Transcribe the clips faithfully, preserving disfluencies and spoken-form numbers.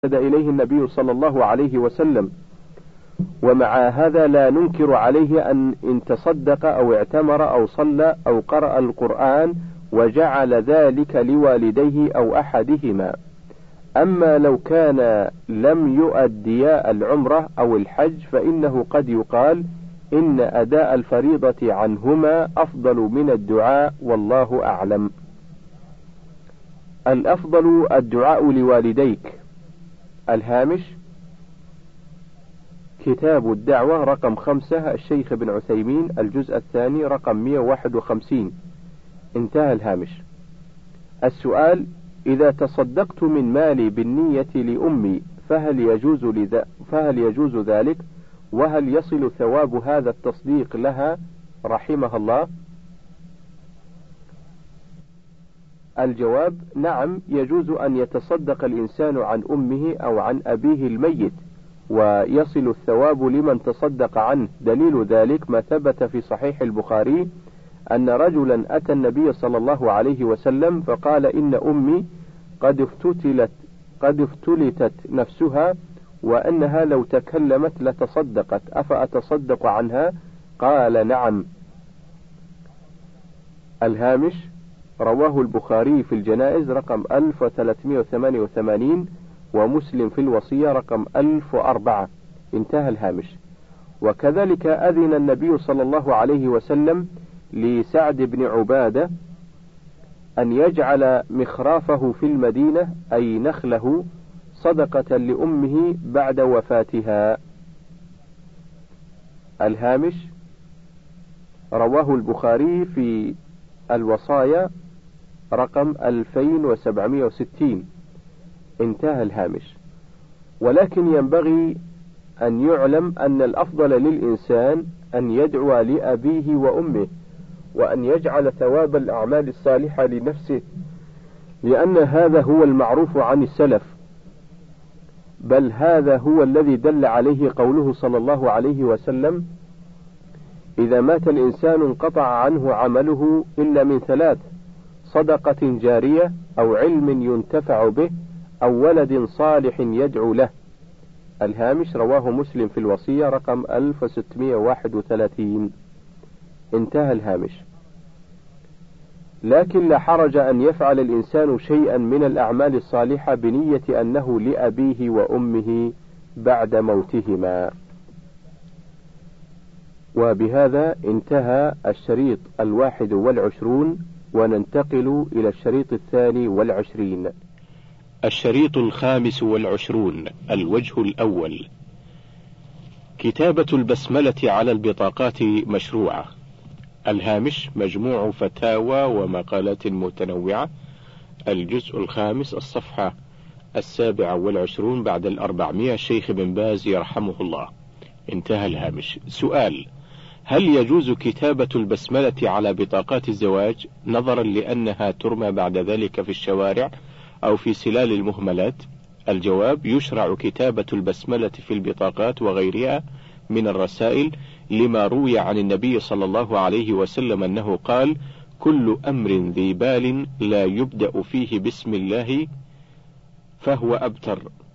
إليه النبي صلى الله عليه وسلم، ومع هذا لا ننكر عليه أن إن تصدق أو اعتمر أو صلى أو قرأ القرآن وجعل ذلك لوالديه أو أحدهما. أما لو كان لم يؤديا العمرة أو الحج فإنه قد يقال إن أداء الفريضة عنهما أفضل من الدعاء، والله أعلم. الأفضل الدعاء لوالديك. الهامش: كتاب الدعوة رقم خمسة، الشيخ ابن عثيمين، الجزء الثاني رقم مئة وواحد وخمسين. انتهى الهامش. السؤال: إذا تصدقت من مالي بالنية لأمي فهل يجوز, لذا فهل يجوز ذلك؟ وهل يصل ثواب هذا التصديق لها رحمها الله؟ الجواب: نعم، يجوز أن يتصدق الإنسان عن أمه أو عن أبيه الميت ويصل الثواب لمن تصدق عنه. دليل ذلك ما ثبت في صحيح البخاري أن رجلا أتى النبي صلى الله عليه وسلم فقال: إن أمي قد افتتلت قد افتلتت نفسها وأنها لو تكلمت لتصدقت، أفأتصدق عنها؟ قال: نعم. الهامش: رواه البخاري في الجنائز رقم ألف وثلاثمئة وثمانية وثمانين ومسلم في الوصية رقم ألف وأربعة. انتهى الهامش. وكذلك أذن النبي صلى الله عليه وسلم لسعد بن عبادة أن يجعل مخرافه في المدينة أي نخله صدقة لأمه بعد وفاتها. الهامش: رواه البخاري في الوصايا رقم ألفين وسبعمئة وستين. انتهى الهامش. ولكن ينبغي أن يعلم أن الأفضل للإنسان أن يدعو لأبيه وأمه وأن يجعل ثواب الأعمال الصالحة لنفسه، لأن هذا هو المعروف عن السلف، بل هذا هو الذي دل عليه قوله صلى الله عليه وسلم: إذا مات الإنسان انقطع عنه عمله إلا من ثلاث: صدقة جارية أو علم ينتفع به أو ولد صالح يدعو له. الهامش: رواه مسلم في الوصية رقم ألف وستمئة وواحد وثلاثين. انتهى الهامش. لكن لا حرج أن يفعل الإنسان شيئا من الأعمال الصالحة بنية أنه لأبيه وأمه بعد موتهما. وبهذا انتهى الشريط الواحد والعشرون، وننتقل إلى الشريط الثاني والعشرين. الشريط الخامس والعشرون. الوجه الأول: كتابة البسملة على البطاقات مشروعة. الهامش: مجموع فتاوى ومقالات متنوعة، الجزء الخامس، الصفحة السابعة والعشرون بعد الأربعمائة، الشيخ بن باز يرحمه الله. انتهى الهامش. سؤال: هل يجوز كتابة البسملة على بطاقات الزواج نظرا لأنها ترمى بعد ذلك في الشوارع أو في سلال المهملات؟ الجواب: يشرع كتابة البسملة في البطاقات وغيرها من الرسائل لما روي عن النبي صلى الله عليه وسلم أنه قال: كل أمر ذي بال لا يبدأ فيه بسم الله فهو أبتر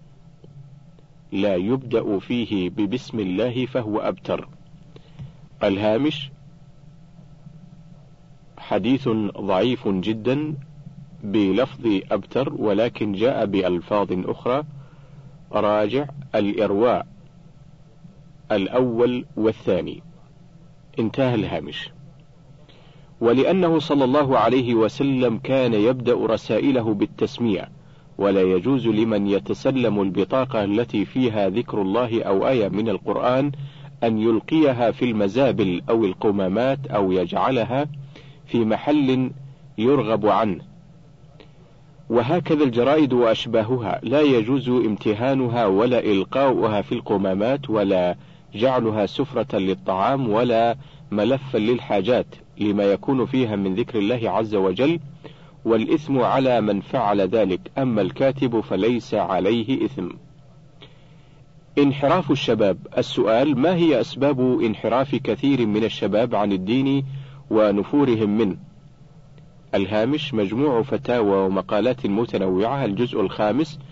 لا يبدأ فيه ببسم الله فهو أبتر. الهامش: حديث ضعيف جدا بلفظ أبتر، ولكن جاء بألفاظ أخرى، راجع الإرواء الأول والثاني. انتهى الهامش. ولأنه صلى الله عليه وسلم كان يبدأ رسائله بالتسمية، ولا يجوز لمن يتسلم البطاقة التي فيها ذكر الله أو آية من القرآن أن يلقيها في المزابل أو القمامات أو يجعلها في محل يرغب عنه. وهكذا الجرائد وأشباهها لا يجوز امتهانها ولا إلقاؤها في القمامات ولا جعلها سفرة للطعام ولا ملفا للحاجات، لما يكون فيها من ذكر الله عز وجل، والإثم على من فعل ذلك، أما الكاتب فليس عليه إثم. انحراف الشباب. السؤال: ما هي أسباب انحراف كثير من الشباب عن الدين ونفورهم منه؟ الهامش: مجموع فتاوى ومقالات متنوعة، الجزء الخامس،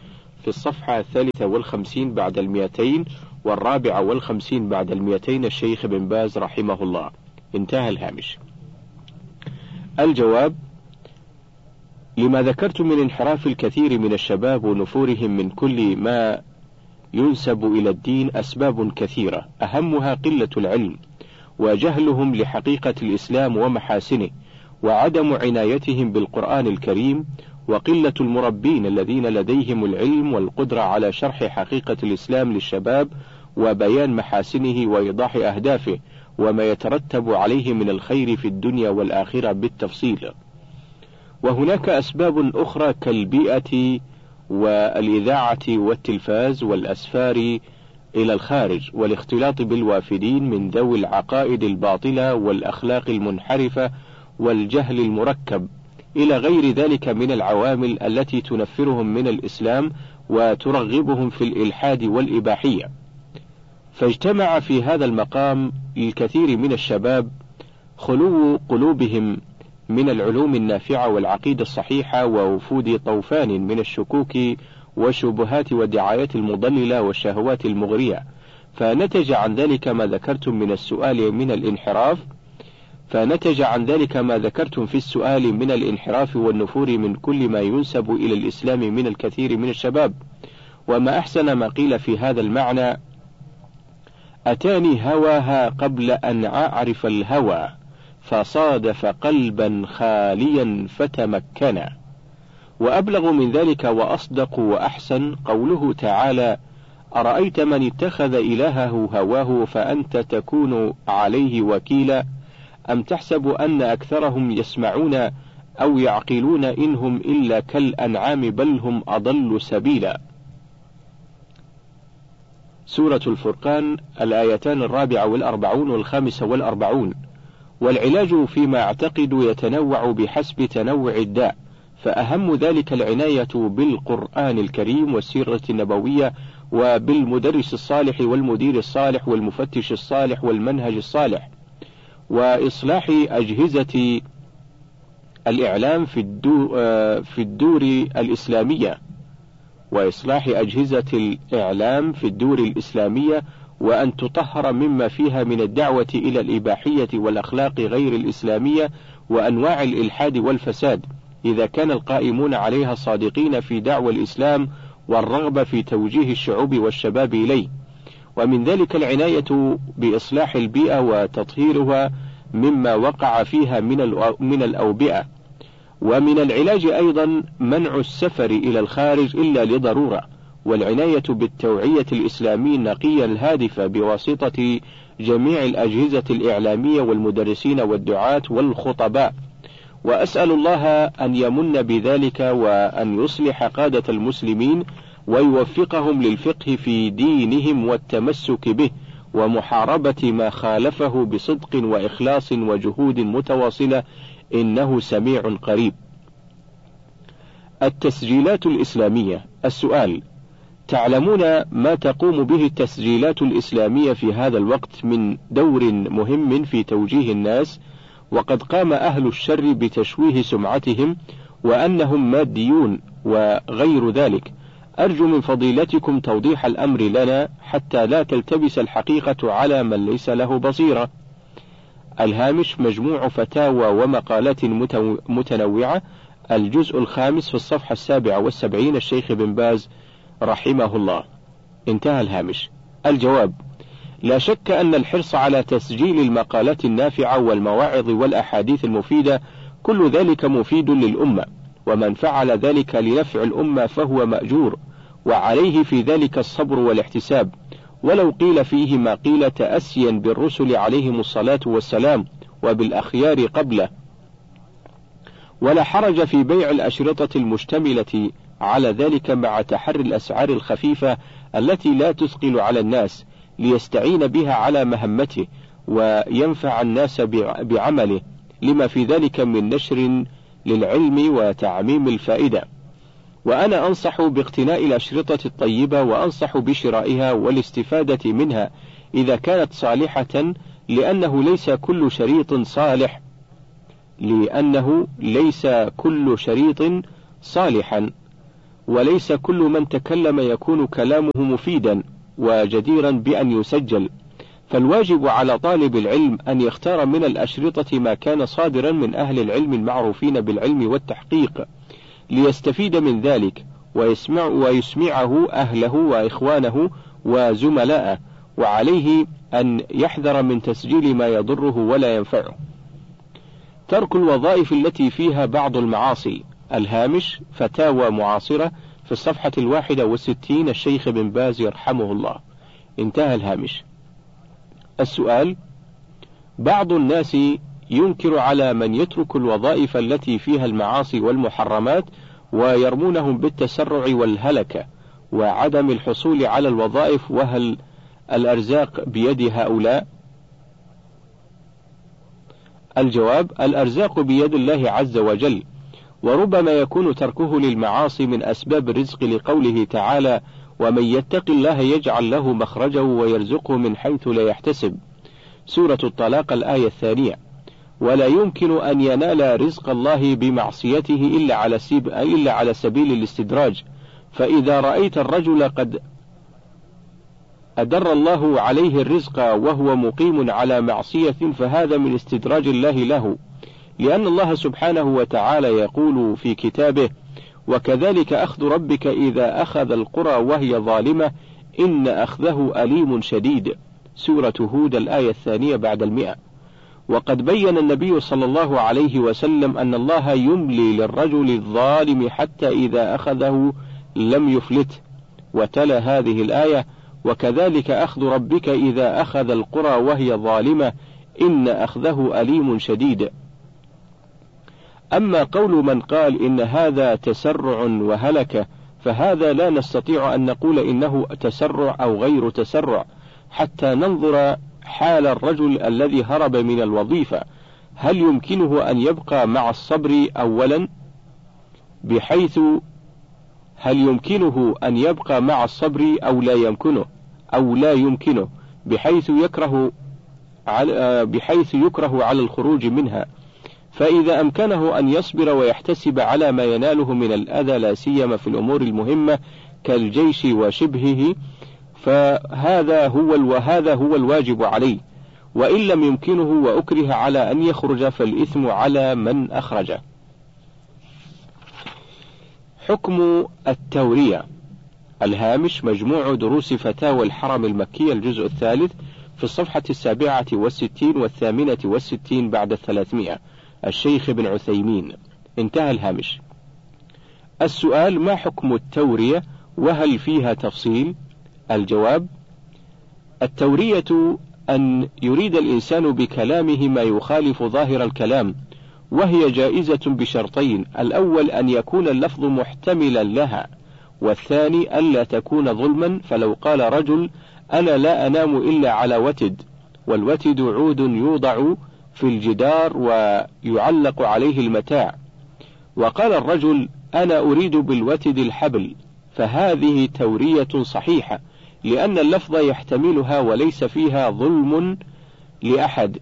في الصفحة الثالثة والخمسين بعد المئتين والرابعة والخمسين بعد المئتين الشيخ بن باز رحمه الله. انتهى الهامش. الجواب: لما ذكرت من انحراف الكثير من الشباب ونفورهم من كل ما ينسب إلى الدين أسباب كثيرة، أهمها قلة العلم وجهلهم لحقيقة الإسلام ومحاسنه، وعدم عنايتهم بالقرآن الكريم، وقلة المربين الذين لديهم العلم والقدرة على شرح حقيقة الإسلام للشباب وبيان محاسنه وإيضاح أهدافه وما يترتب عليه من الخير في الدنيا والآخرة بالتفصيل. وهناك أسباب أخرى كالبيئة والإذاعة والتلفاز والأسفار إلى الخارج والاختلاط بالوافدين من ذوي العقائد الباطلة والأخلاق المنحرفة والجهل المركب إلى غير ذلك من العوامل التي تنفرهم من الإسلام وترغبهم في الإلحاد والإباحية. فاجتمع في هذا المقام للكثير من الشباب خلو قلوبهم من العلوم النافعة والعقيدة الصحيحة ووفود طوفان من الشكوك والشبهات والدعايات المضللة والشهوات المغرية، فنتج عن ذلك ما ذكرتم من السؤال من الانحراف فنتج عن ذلك ما ذكرتم في السؤال من الانحراف والنفور من كل ما ينسب إلى الإسلام من الكثير من الشباب. وما أحسن ما قيل في هذا المعنى: أتاني هواها قبل أن أعرف الهوى، فصادف قلبا خاليا فتمكنا. وأبلغ من ذلك وأصدق وأحسن قوله تعالى: أرأيت من اتخذ إلهه هواه فأنت تكون عليه وكيلا، أم تحسب أن أكثرهم يسمعون أو يعقلون إنهم إلا كالأنعام بل هم أضل سبيلا. سورة الفرقان الآيتان الرابعة والأربعون والخامسة والأربعون. والعلاج فيما أعتقد يتنوع بحسب تنوع الداء، فأهم ذلك العناية بالقرآن الكريم والسيرة النبوية وبالمدرس الصالح والمدير الصالح والمفتش الصالح والمنهج الصالح، وإصلاح أجهزة الإعلام في الدور, في الدور الإسلامية وإصلاح أجهزة الإعلام في الدور الإسلامية وأن تطهر مما فيها من الدعوة إلى الإباحية والأخلاق غير الإسلامية وأنواع الإلحاد والفساد، إذا كان القائمون عليها صادقين في دعوى الإسلام والرغبة في توجيه الشعوب والشباب إليه. ومن ذلك العناية بإصلاح البيئة وتطهيرها مما وقع فيها من الأوبئة. ومن العلاج أيضا منع السفر إلى الخارج إلا لضرورة، والعناية بالتوعية الإسلامية النقية الهادفة بواسطة جميع الأجهزة الإعلامية والمدرسين والدعاة والخطباء. وأسأل الله أن يمن بذلك وأن يصلح قادة المسلمين ويوفقهم للفقه في دينهم والتمسك به ومحاربة ما خالفه بصدق وإخلاص وجهود متواصلة، إنه سميع قريب. التسجيلات الإسلامية. السؤال: تعلمون ما تقوم به التسجيلات الإسلامية في هذا الوقت من دور مهم في توجيه الناس، وقد قام أهل الشر بتشويه سمعتهم وأنهم ماديون وغير ذلك. أرجو من فضيلتكم توضيح الأمر لنا حتى لا تلتبس الحقيقة على من ليس له بصيرة. الهامش: مجموع فتاوى ومقالات متنوعة، الجزء الخامس في الصفحة السابعة والسبعين، الشيخ بن باز رحمه الله. انتهى الهامش. الجواب: لا شك أن الحرص على تسجيل المقالات النافعة والمواعظ والأحاديث المفيدة كل ذلك مفيد للأمة، ومن فعل ذلك لنفع الأمة فهو مأجور، وعليه في ذلك الصبر والاحتساب، ولو قيل فيه ما قيل تأسيا بالرسل عليهم الصلاة والسلام وبالأخيار قبله. ولا حرج في بيع الأشرطة المشتملة على ذلك مع تحري الأسعار الخفيفة التي لا تثقل على الناس، ليستعين بها على مهمته وينفع الناس بعمله، لما في ذلك من نشر للعلم وتعميم الفائدة. وأنا أنصح باقتناء الأشرطة الطيبة، وأنصح بشرائها والاستفادة منها إذا كانت صالحة، لأنه ليس كل شريط صالح لأنه ليس كل شريط صالحا وليس كل من تكلم يكون كلامه مفيدا وجديرا بأن يسجل، فالواجب على طالب العلم أن يختار من الأشرطة ما كان صادرا من أهل العلم المعروفين بالعلم والتحقيق ليستفيد من ذلك ويسمع ويسمعه أهله وإخوانه وزملاءه، وعليه أن يحذر من تسجيل ما يضره ولا ينفعه. ترك الوظائف التي فيها بعض المعاصي. الهامش فتاوى معاصرة في الصفحة الواحدة والستين، الشيخ بن باز يرحمه الله. انتهى الهامش. السؤال: بعض الناس ينكر على من يترك الوظائف التي فيها المعاصي والمحرمات ويرمونهم بالتسرع والهلكة وعدم الحصول على الوظائف، وهل الأرزاق بيد هؤلاء؟ الجواب: الأرزاق بيد الله عز وجل، وربما يكون تركه للمعاصي من أسباب الرزق لقوله تعالى: ومن يتق الله يجعل له مخرجا ويرزقه من حيث لا يحتسب، سورة الطلاق الآية الثانية. ولا يمكن أن ينال رزق الله بمعصيته إلا على, إلا على سبيل الاستدراج، فإذا رأيت الرجل قد أدر الله عليه الرزق وهو مقيم على معصية فهذا من استدراج الله له، لأن الله سبحانه وتعالى يقول في كتابه: وكذلك أخذ ربك إذا أخذ القرى وهي ظالمة إن أخذه أليم شديد، سورة هود الآية الثانية بعد المئة. وقد بين النبي صلى الله عليه وسلم أن الله يملي للرجل الظالم حتى إذا أخذه لم يفلته، وتلا هذه الآية: وكذلك أخذ ربك إذا أخذ القرى وهي ظالمة إن أخذه أليم شديد. أما قول من قال إن هذا تسرع وهلكة فهذا لا نستطيع أن نقول إنه تسرع أو غير تسرع حتى ننظر حال الرجل الذي هرب من الوظيفة، هل يمكنه أن يبقى مع الصبر أولا بحيث هل يمكنه أن يبقى مع الصبر أو لا يمكنه أو لا يمكنه بحيث يكره على بحيث يكره على الخروج منها، فإذا أمكنه أن يصبر ويحتسب على ما يناله من الأذى لا سيما في الأمور المهمة كالجيش وشبهه فهذا هو وهذا هو الواجب عليه، وإن لم يمكنه وأكره على أن يخرج فالإثم على من أخرجه. حكم التورية. الهامش مجموع دروس فتاوى الحرم المكية الجزء الثالث في الصفحة السابعة والستين والثامنة والستين بعد الثلاثمائة، الشيخ بن عثيمين. انتهى الهامش. السؤال: ما حكم التورية وهل فيها تفصيل؟ الجواب: التورية أن يريد الإنسان بكلامه ما يخالف ظاهر الكلام، وهي جائزة بشرطين: الأول أن يكون اللفظ محتملا لها، والثاني ألا تكون ظلما، فلو قال رجل: أنا لا أنام إلا على وتد، والوتد عود يوضع في الجدار ويعلق عليه المتاع، وقال الرجل: أنا أريد بالوتد الحبل، فهذه تورية صحيحة لأن اللفظ يحتملها وليس فيها ظلم لأحد.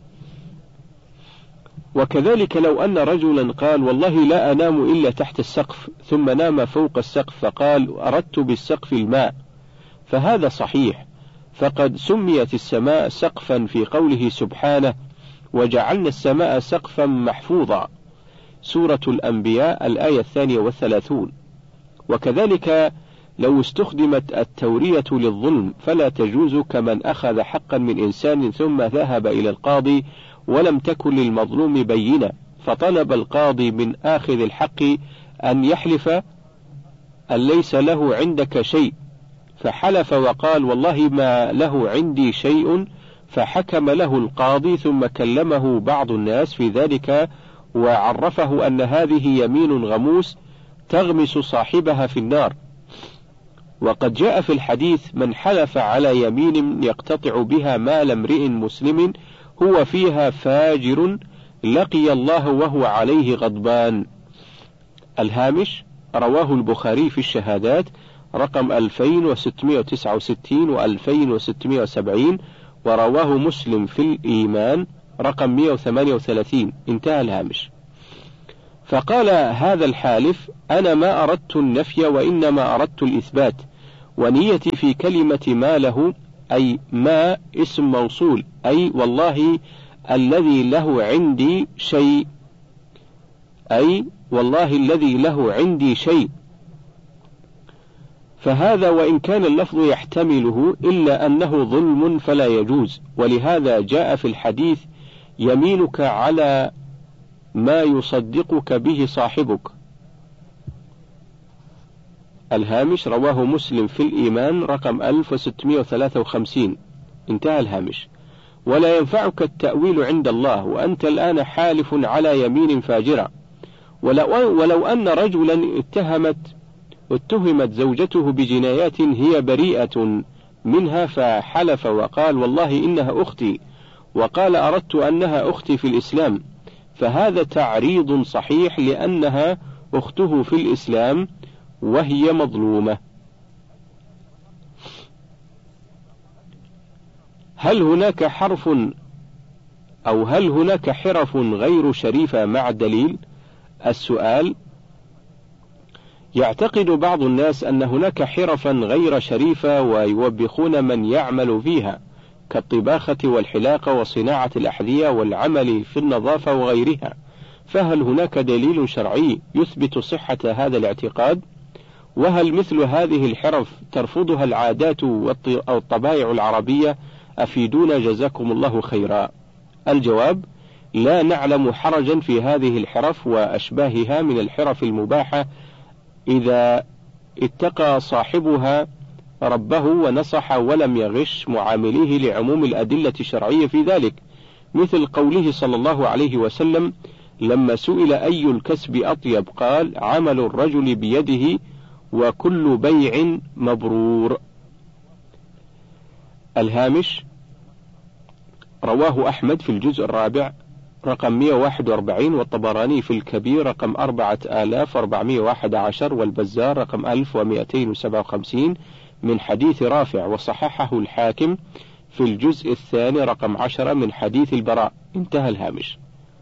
وكذلك لو أن رجلا قال: والله لا أنام إلا تحت السقف، ثم نام فوق السقف فقال: أردت بالسقف الماء، فهذا صحيح، فقد سميت السماء سقفا في قوله سبحانه: وجعلنا السماء سقفا محفوظا، سورة الأنبياء الآية الثانية والثلاثون. وكذلك لو استخدمت التورية للظلم فلا تجوز كمن أخذ حقا من إنسان ثم ذهب إلى القاضي ولم تكن للمظلوم بينة، فطلب القاضي من آخذ الحق أن يحلف أن ليس له عندك شيء، فحلف وقال: والله ما له عندي شيء، فحكم له القاضي ثم كلمه بعض الناس في ذلك وعرفه أن هذه يمين غموس تغمس صاحبها في النار. وقد جاء في الحديث: من حلف على يمين يقتطع بها مال امرئ مسلم هو فيها فاجر لقي الله وهو عليه غضبان. الهامش رواه البخاري في الشهادات رقم ألفين وستمائة وتسعة وستين وألفين وستمائة وسبعين، ورواه مسلم في الإيمان رقم مئة وثمانية وثلاثين. انتهى الهامش. فقال هذا الحالف: أنا ما أردت النفي وإنما أردت الإثبات، ونيتي في كلمة ما له أي ما اسم موصول، أي والله الذي له عندي شيء، أي والله الذي له عندي شيء. فهذا وإن كان اللفظ يحتمله إلا أنه ظلم فلا يجوز، ولهذا جاء في الحديث: يمينك على ما يصدقك به صاحبك. الهامش: رواه مسلم في الإيمان رقم ألف وستمائة وثلاثة وخمسين. انتهى الهامش. ولا ينفعك التأويل عند الله وأنت الآن حالف على يمين فاجرة. ولو, ولو أن رجلا اتهمت اتهمت زوجته بجنايات هي بريئة منها فحلف وقال: والله إنها أختي، وقال: أردت أنها أختي في الإسلام، فهذا تعريض صحيح لأنها أخته في الإسلام وهي مظلومة. هل هناك حرف أو هل هناك حرف غير شريفة مع الدليل؟ السؤال: يعتقد بعض الناس أن هناك حرفا غير شريفة ويوبخون من يعمل فيها، كالطباخة والحلاقة وصناعة الأحذية والعمل في النظافة وغيرها، فهل هناك دليل شرعي يثبت صحة هذا الاعتقاد؟ وهل مثل هذه الحرف ترفضها العادات أو الطبائع العربية؟ أفيدونا جزاكم الله خيرا. الجواب: لا نعلم حرجا في هذه الحرف وأشباهها من الحرف المباحة إذا اتقى صاحبها ربه ونصح ولم يغش معامليه لعموم الأدلة الشرعية في ذلك، مثل قوله صلى الله عليه وسلم لما سئل أي الكسب أطيب قال: عمل الرجل بيده وكل بيع مبرور. الهامش: رواه أحمد في الجزء الرابع رقم مئة وواحد وأربعين، والطبراني في الكبير رقم أربعة آلاف وأربعمائة وأحد عشر، والبزار رقم ألف ومئتين وسبعة وخمسين من حديث رافع، وصححه الحاكم في الجزء الثاني رقم عشرة من حديث البراء. انتهى الهامش.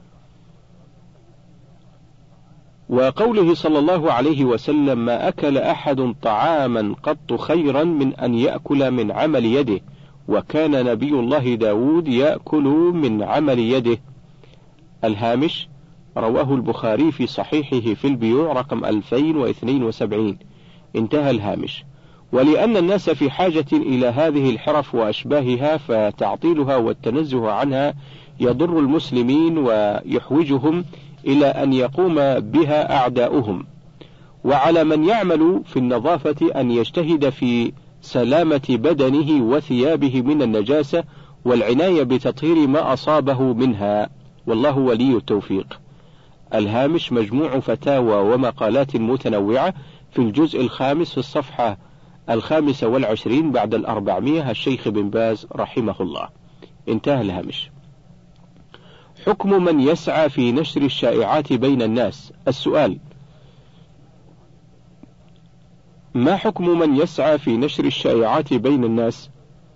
وقوله صلى الله عليه وسلم: ما أكل أحد طعاما قط خيرا من أن يأكل من عمل يده، وكان نبي الله داود يأكل من عمل يده. الهامش: رواه البخاري في صحيحه في البيوع رقم ألفين واثنين وسبعين. انتهى الهامش. ولأن الناس في حاجة إلى هذه الحرف وأشباهها، فتعطيلها والتنزه عنها يضر المسلمين ويحوجهم إلى أن يقوم بها أعداؤهم. وعلى من يعمل في النظافة أن يجتهد في سلامة بدنه وثيابه من النجاسة والعناية بتطهير ما أصابه منها، والله ولي التوفيق. الهامش: مجموع فتاوى ومقالات متنوعة في الجزء الخامس في الصفحة الخامسة والعشرين بعد الأربعمائة، الشيخ بن باز رحمه الله. انتهى الهامش. حكم من يسعى في نشر الشائعات بين الناس. السؤال: ما حكم من يسعى في نشر الشائعات بين الناس؟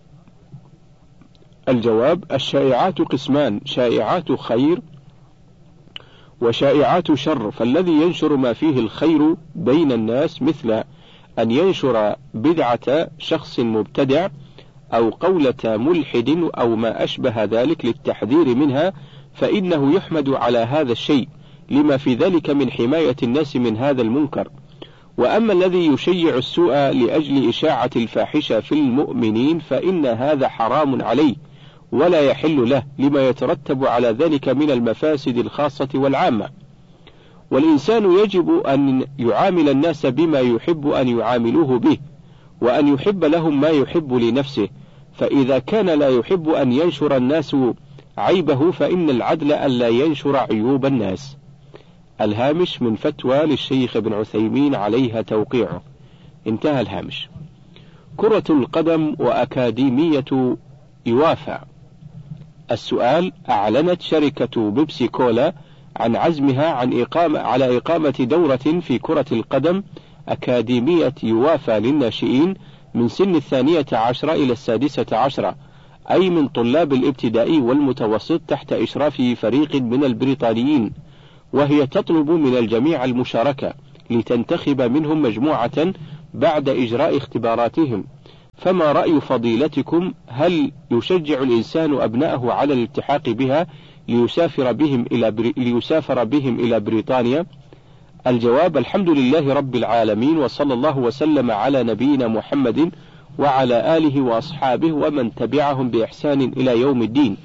الجواب: الشائعات قسمان: شائعات خير وشائعات شر، فالذي ينشر ما فيه الخير بين الناس مثل أن ينشر بدعة شخص مبتدع أو قولة ملحد أو ما أشبه ذلك للتحذير منها، فإنه يحمد على هذا الشيء لما في ذلك من حماية الناس من هذا المنكر. وأما الذي يشيع السوء لأجل إشاعة الفاحشة في المؤمنين فإن هذا حرام عليه ولا يحل له، لما يترتب على ذلك من المفاسد الخاصة والعامة. والإنسان يجب أن يعامل الناس بما يحب أن يعاملوه به، وأن يحب لهم ما يحب لنفسه، فإذا كان لا يحب أن ينشر الناس عيبه فإن العدل ألا ينشر عيوب الناس. الهامش من فتوى للشيخ ابن عثيمين عليها توقيعه. انتهى الهامش. كرة القدم وأكاديمية يوافا. السؤال: أعلنت شركة بيبسي كولا عن عزمها عن إقامة على إقامة دورة في كرة القدم أكاديمية يوافا للناشئين من سن الثانية عشرة إلى السادسة عشرة، أي من طلاب الابتدائي والمتوسط، تحت إشراف فريق من البريطانيين، وهي تطلب من الجميع المشاركة لتنتخب منهم مجموعة بعد إجراء اختباراتهم. فما رأي فضيلتكم، هل يشجع الإنسان أبنائه على الالتحاق بها ليسافر بهم إلى بري... ليسافر بهم إلى بريطانيا؟ الجواب: الحمد لله رب العالمين، وصلى الله وسلم على نبينا محمد وعلى آله وأصحابه ومن تبعهم بإحسان إلى يوم الدين.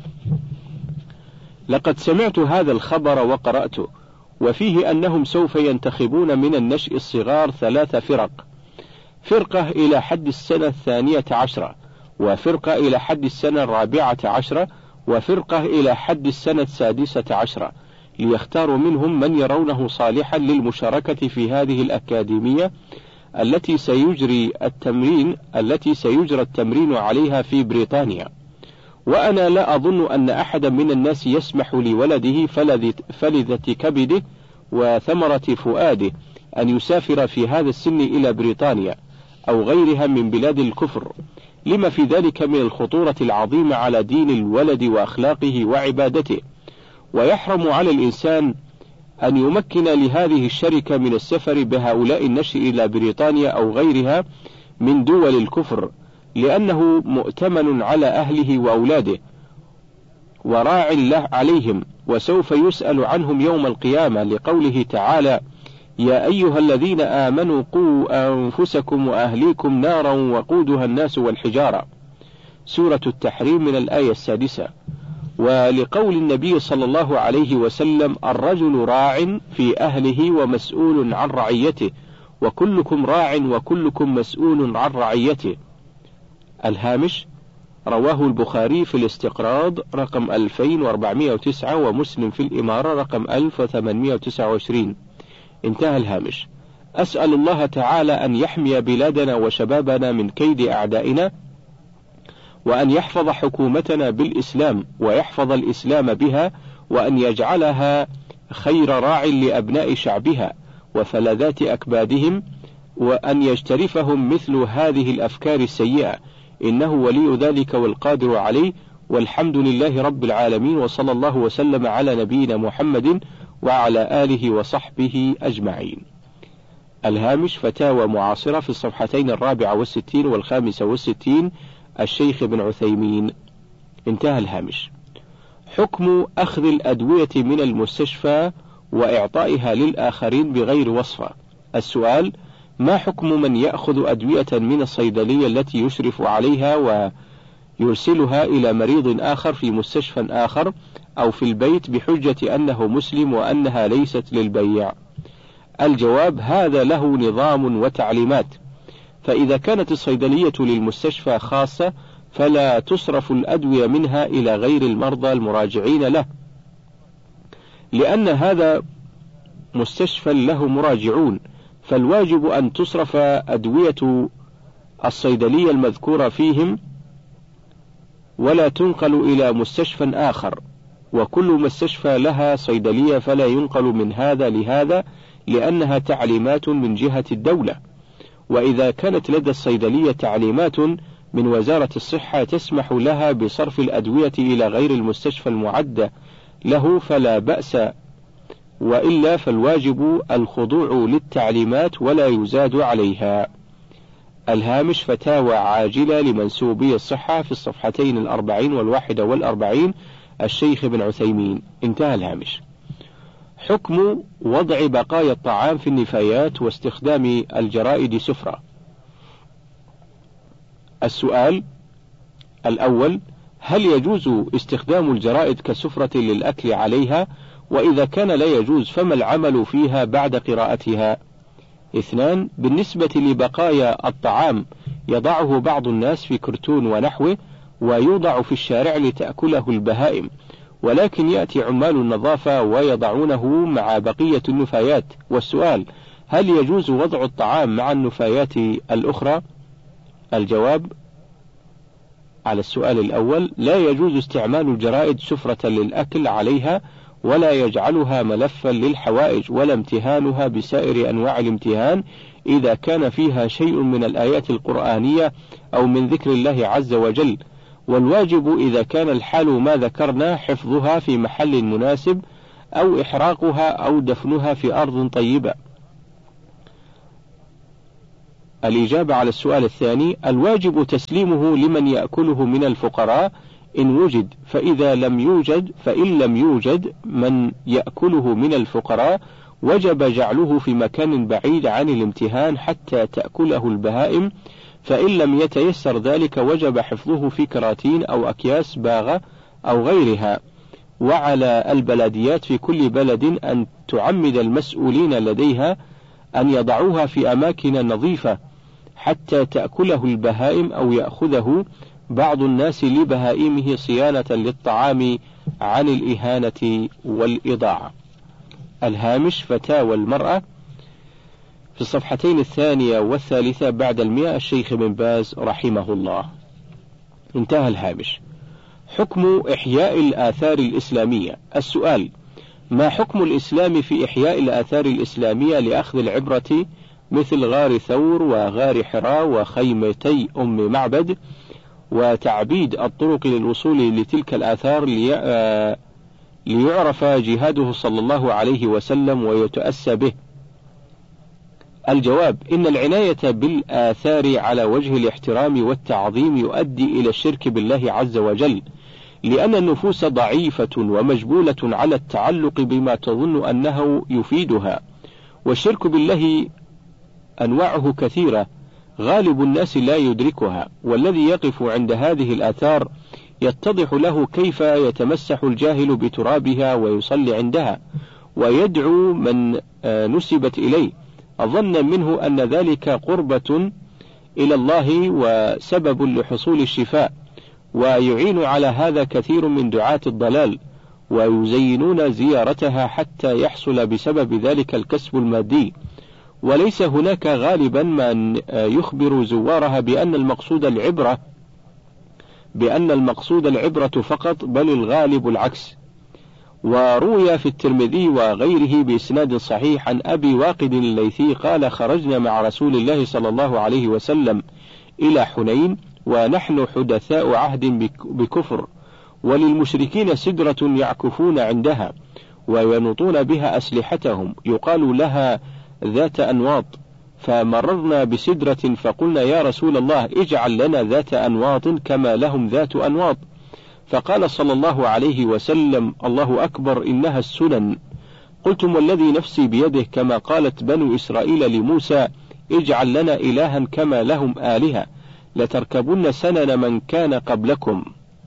لقد سمعت هذا الخبر وقرأته، وفيه أنهم سوف ينتخبون من النشء الصغار ثلاث فرق: فرقة إلى حد السنة الثانية عشرة، وفرقة إلى حد السنة الرابعة عشرة، وفرقة إلى حد السنة السادسة عشرة، ليختاروا منهم من يرونه صالحا للمشاركة في هذه الأكاديمية التي سيجري التمرين التي سيجرى التمرين عليها في بريطانيا. وأنا لا أظن أن أحدا من الناس يسمح لولده فلذة كبده وثمرة فؤاده أن يسافر في هذا السن إلى بريطانيا أو غيرها من بلاد الكفر، لما في ذلك من الخطورة العظيمة على دين الولد وأخلاقه وعبادته. ويحرم على الإنسان أن يمكن لهذه الشركة من السفر بهؤلاء النشء إلى بريطانيا أو غيرها من دول الكفر، لأنه مؤتمن على أهله وأولاده وراع له عليهم، وسوف يسأل عنهم يوم القيامة، لقوله تعالى: يا أيها الذين آمنوا قوا أنفسكم وأهليكم نارا وقودها الناس والحجارة، سورة التحريم من الآية السادسة. ولقول النبي صلى الله عليه وسلم: الرجل راع في أهله ومسؤول عن رعيته، وكلكم راع وكلكم مسؤول عن رعيته. الهامش: رواه البخاري في الاستقراض رقم ألفين وأربعمائة وتسعة، ومسلم في الإمارة رقم ألف وثمانمائة وتسعة وعشرين. انتهى الهامش. أسأل الله تعالى أن يحمي بلادنا وشبابنا من كيد أعدائنا، وأن يحفظ حكومتنا بالإسلام ويحفظ الإسلام بها، وأن يجعلها خير راع لأبناء شعبها وفلذات أكبادهم، وأن يجترفهم مثل هذه الأفكار السيئة، إنه ولي ذلك والقادر عليه، والحمد لله رب العالمين، وصلى الله وسلم على نبينا محمد وعلى آله وصحبه أجمعين. الهامش: فتاوى معاصرة في الصفحتين الرابعة والستين والخامسة والستين، الشيخ ابن عثيمين. انتهى الهامش. حكم أخذ الأدوية من المستشفى وإعطائها للآخرين بغير وصفة. السؤال: ما حكم من يأخذ أدوية من الصيدلية التي يشرف عليها ويرسلها إلى مريض آخر في مستشفى آخر أو في البيت بحجة أنه مسلم وأنها ليست للبيع؟ الجواب: هذا له نظام وتعليمات، فإذا كانت الصيدلية للمستشفى خاصة فلا تصرف الأدوية منها إلى غير المرضى المراجعين له، لأن هذا مستشفى له مراجعون، فالواجب أن تصرف أدوية الصيدلية المذكورة فيهم ولا تنقل إلى مستشفى آخر، وكل مستشفى لها صيدلية فلا ينقل من هذا لهذا، لأنها تعليمات من جهة الدولة. وإذا كانت لدى الصيدلية تعليمات من وزارة الصحة تسمح لها بصرف الأدوية إلى غير المستشفى المعدة له فلا بأس، وإلا فالواجب الخضوع للتعليمات ولا يزاد عليها. الهامش: فتاوى عاجلة لمنسوبي الصحة في الصفحتين الأربعين والواحدة والأربعين، الشيخ ابن عثيمين. انتهى الهامش. حكم وضع بقايا الطعام في النفايات واستخدام الجرائد سفرة. السؤال الأول: هل يجوز استخدام الجرائد كسفرة للأكل عليها؟ وإذا كان لا يجوز فما العمل فيها بعد قراءتها؟ اثنان: بالنسبة لبقايا الطعام يضعه بعض الناس في كرتون ونحوه ويوضع في الشارع لتأكله البهائم، ولكن يأتي عمال النظافة ويضعونه مع بقية النفايات. والسؤال: هل يجوز وضع الطعام مع النفايات الأخرى؟ الجواب على السؤال الأول: لا يجوز استعمال الجرائد سفرة للأكل عليها، ولا يجعلها ملفا للحوائج، ولا امتهانها بسائر أنواع الامتهان إذا كان فيها شيء من الآيات القرآنية أو من ذكر الله عز وجل. والواجب إذا كان الحال ما ذكرنا حفظها في محل مناسب، أو إحراقها أو دفنها في أرض طيبة. الإجابة على السؤال الثاني: الواجب تسليمه لمن يأكله من الفقراء إن وجد، فإذا لم يوجد فإن لم يوجد من يأكله من الفقراء وجب جعله في مكان بعيد عن الامتهان حتى تأكله البهائم، فإن لم يتيسر ذلك وجب حفظه في كراتين أو أكياس باغة أو غيرها. وعلى البلديات في كل بلد أن تعمد المسؤولين لديها أن يضعوها في أماكن نظيفة حتى تأكله البهائم أو يأخذه بعض الناس لبهائمه صيانة للطعام عن الإهانة والإضاعة. الهامش: فتاوى المرأة، في الصفحتين الثانية والثالثة بعد المئة، الشيخ بن باز رحمه الله. انتهى الهامش. حكم إحياء الآثار الإسلامية. السؤال: ما حكم الإسلام في إحياء الآثار الإسلامية لأخذ العبرة مثل غار ثور وغار حراء وخيمتي أم معبد، وتعبيد الطرق للوصول لتلك الآثار ليعرف جهاده صلى الله عليه وسلم ويتأسى به؟ الجواب: إن العناية بالآثار على وجه الاحترام والتعظيم يؤدي إلى الشرك بالله عز وجل، لأن النفوس ضعيفة ومجبولة على التعلق بما تظن أنه يفيدها، والشرك بالله أنواعه كثيرة غالب الناس لا يدركها، والذي يقف عند هذه الآثار يتضح له كيف يتمسح الجاهل بترابها ويصلي عندها ويدعو من نسبت إليه أظن منه أن ذلك قربة إلى الله وسبب لحصول الشفاء، ويعين على هذا كثير من دعاة الضلال، ويزينون زيارتها حتى يحصل بسبب ذلك الكسب المادي، وليس هناك غالبا من يخبر زوارها بأن المقصود العبرة بأن المقصود العبرة فقط، بل الغالب العكس. وروي في الترمذي وغيره بإسناد صحيح عن أبي واقد الليثي قال: خرجنا مع رسول الله صلى الله عليه وسلم إلى حنين ونحن حدثاء عهد بكفر، وللمشركين سدرة يعكفون عندها وينطون بها أسلحتهم يقال لها ذات أنواط، فمررنا بسدرة فقلنا: يا رسول الله اجعل لنا ذات أنواط كما لهم ذات أنواط، فقال صلى الله عليه وسلم: الله أكبر، إنها السنن. قلتم: والذي نفسي بيده، كما قالت بنو إسرائيل لموسى: اجعل لنا إلها كما لهم آلهة، لتركبن سنن من كان قبلكم.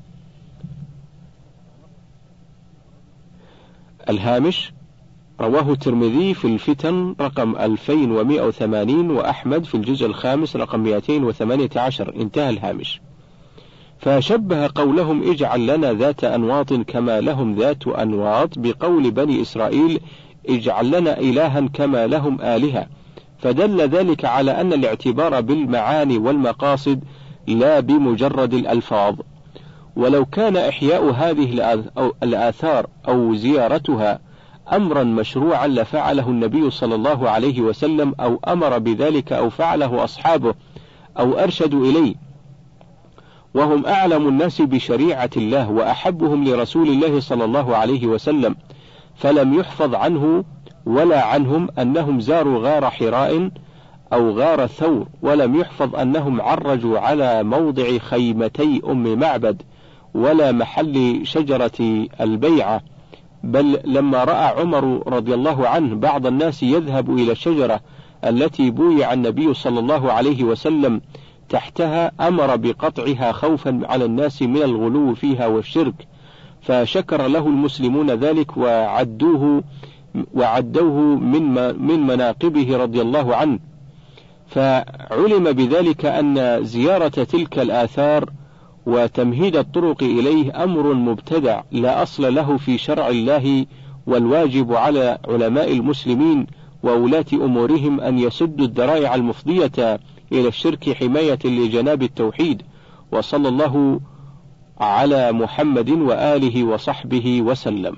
الهامش: رواه الترمذي في الفتن رقم ألفين ومئة وثمانين، وأحمد في الجزء الخامس رقم مئتين وثمانية عشر. انتهى الهامش. فشبه قولهم اجعل لنا ذات أنواط كما لهم ذات أنواط بقول بني إسرائيل اجعل لنا إلها كما لهم آلهة، فدل ذلك على أن الاعتبار بالمعاني والمقاصد لا بمجرد الألفاظ. ولو كان إحياء هذه الآثار أو زيارتها أمرا مشروعا لفعله النبي صلى الله عليه وسلم، أو أمر بذلك أو فعله أصحابه أو أرشدوا إليه، وهم أعلم الناس بشريعة الله وأحبهم لرسول الله صلى الله عليه وسلم، فلم يحفظ عنه ولا عنهم أنهم زاروا غار حراء أو غار ثور، ولم يحفظ أنهم عرجوا على موضع خيمتي أم معبد ولا محل شجرة البيعة، بل لما رأى عمر رضي الله عنه بعض الناس يذهب إلى الشجرة التي بويع النبي صلى الله عليه وسلم تحتها أمر بقطعها خوفا على الناس من الغلو فيها والشرك، فشكر له المسلمون ذلك وعدوه وعدوه من من مناقبه رضي الله عنه، فعلم بذلك أن زيارة تلك الآثار وتمهيد الطرق إليه أمر مبتدع لا أصل له في شرع الله، والواجب على علماء المسلمين وولاة أمورهم أن يسدوا الذرائع المفضية إلى الشرك حماية لجناب التوحيد. وصلى الله على محمد وآله وصحبه وسلم.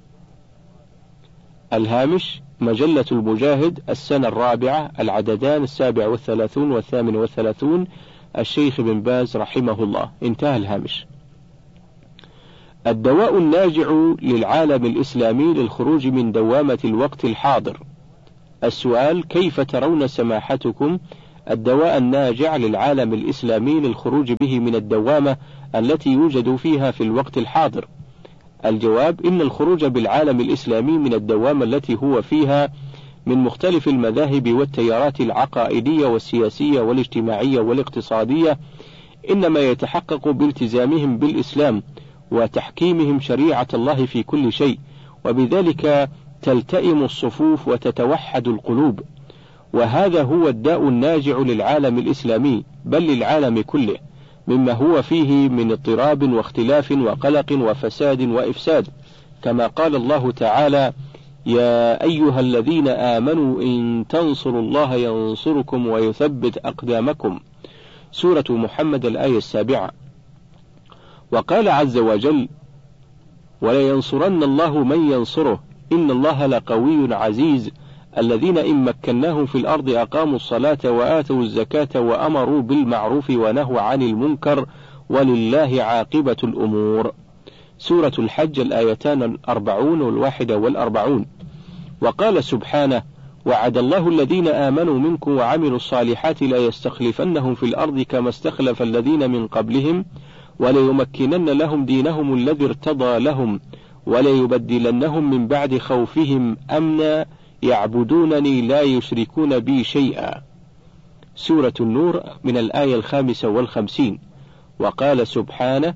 الهامش: مجلة المجاهد، السنة الرابعة، العددان السابع والثلاثون والثامن والثلاثون، الشيخ بن باز رحمه الله. انتهى الهامش. الدواء الناجع للعالم الإسلامي للخروج من دوامة الوقت الحاضر. السؤال: كيف ترون سماحتكم الدواء الناجع للعالم الإسلامي للخروج به من الدوامة التي يوجد فيها في الوقت الحاضر؟ الجواب: إن الخروج بالعالم الإسلامي من الدوامة التي هو فيها من مختلف المذاهب والتيارات العقائدية والسياسية والاجتماعية والاقتصادية إنما يتحقق بالتزامهم بالإسلام وتحكيمهم شريعة الله في كل شيء، وبذلك تلتئم الصفوف وتتوحد القلوب، وهذا هو الداء الناجع للعالم الإسلامي بل للعالم كله مما هو فيه من اضطراب واختلاف وقلق وفساد وإفساد، كما قال الله تعالى: يا أيها الذين آمنوا إن تنصروا الله ينصركم ويثبت أقدامكم، سورة محمد الآية السابعة. وقال عز وجل: ولينصرن الله من ينصره إن الله لقوي عزيز، الذين إن مكناهم في الأرض أقاموا الصلاة وآتوا الزكاة وأمروا بالمعروف ونهوا عن المنكر ولله عاقبة الأمور، سورة الحج الآيتان الأربعون والواحدة والأربعون. وقال سبحانه: وعد الله الذين آمنوا منكم وعملوا الصالحات ليستخلفنهم في الأرض كما استخلف الذين من قبلهم وليمكنن لهم دينهم الذي ارتضى لهم وليبدلنهم من بعد خوفهم أمنا يعبدونني لا يشركون بي شيئا، سورة النور من الآية الخامسة والخمسين. وقال سبحانه: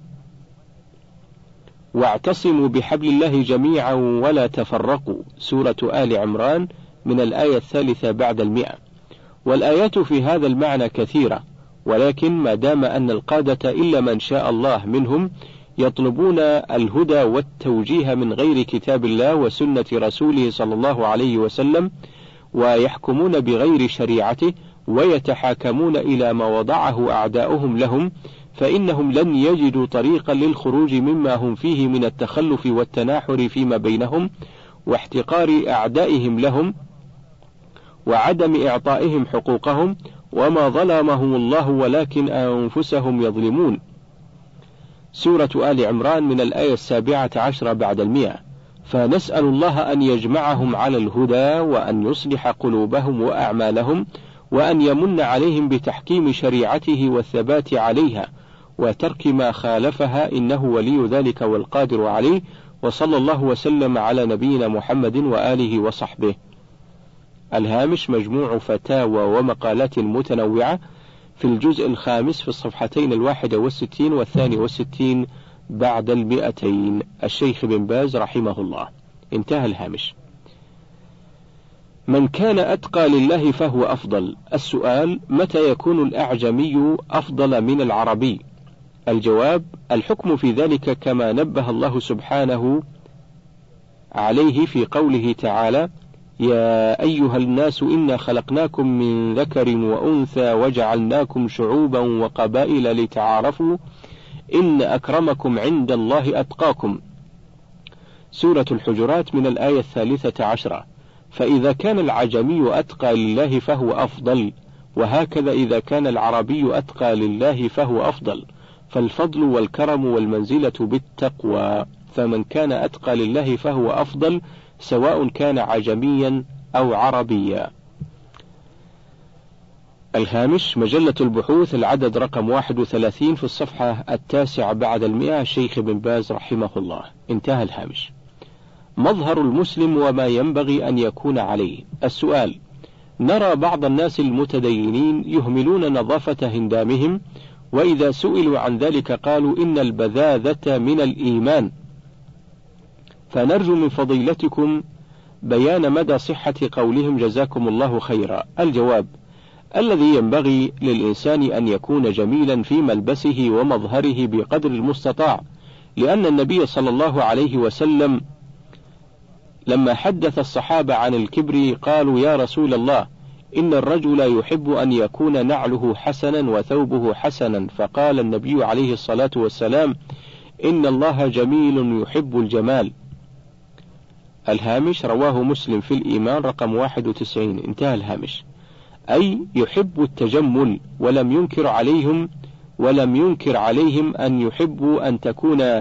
واعتصموا بحبل الله جميعا ولا تفرقوا، سورة آل عمران من الآية الثالثة بعد المئة. والآيات في هذا المعنى كثيرة، ولكن ما دام أن القادة إلا من شاء الله منهم يطلبون الهدى والتوجيه من غير كتاب الله وسنة رسوله صلى الله عليه وسلم، ويحكمون بغير شريعته ويتحاكمون إلى ما وضعه أعداؤهم لهم، فإنهم لن يجدوا طريقا للخروج مما هم فيه من التخلف والتناحر فيما بينهم واحتقار أعدائهم لهم وعدم إعطائهم حقوقهم، وما ظلمهم الله ولكن أنفسهم يظلمون، سورة آل عمران من الآية السابعة عشرة بعد المئة. فنسأل الله أن يجمعهم على الهدى وأن يصلح قلوبهم وأعمالهم وأن يمن عليهم بتحكيم شريعته والثبات عليها وترك ما خالفها، إنه ولي ذلك والقادر عليه. وصلى الله وسلم على نبينا محمد وآله وصحبه. الهامش: مجموع فتاوى ومقالات متنوعة في الجزء الخامس في الصفحتين الواحدة والستين والثاني والستين بعد المئتين، الشيخ بن باز رحمه الله. انتهى الهامش. من كان أتقى لله فهو أفضل. السؤال: متى يكون الأعجمي أفضل من العربي؟ الجواب: الحكم في ذلك كما نبه الله سبحانه عليه في قوله تعالى: يا أيها الناس إنا خلقناكم من ذكر وأنثى وجعلناكم شعوبا وقبائل لتعارفوا إن أكرمكم عند الله أتقاكم، سورة الحجرات من الآية الثالثة عشرة. فإذا كان العجمي أتقى لله فهو أفضل، وهكذا إذا كان العربي أتقى لله فهو أفضل، فالفضل والكرم والمنزلة بالتقوى، فمن كان أتقى لله فهو أفضل سواء كان عجميا أو عربيا. الهامش: مجلة البحوث العدد رقم واحد وثلاثين في الصفحة التاسعة بعد المئة، الشيخ بن باز رحمه الله. انتهى الهامش. مظهر المسلم وما ينبغي أن يكون عليه. السؤال: نرى بعض الناس المتدينين يهملون نظافة هندامهم، وإذا سئلوا عن ذلك قالوا إن البذاذة من الإيمان، فنرجو من فضيلتكم بيان مدى صحة قولهم جزاكم الله خيرا. الجواب: الذي ينبغي للإنسان أن يكون جميلا في ملبسه ومظهره بقدر المستطاع، لأن النبي صلى الله عليه وسلم لما حدث الصحابة عن الكبر قالوا: يا رسول الله، إن الرجل يحب أن يكون نعله حسنا وثوبه حسنا، فقال النبي عليه الصلاة والسلام: إن الله جميل يحب الجمال. الهامش: رواه مسلم في الإيمان رقم واحد وتسعين. انتهى الهامش. أي يحب التجمل، ولم ينكر عليهم ولم ينكر عليهم أن يحبوا أن تكون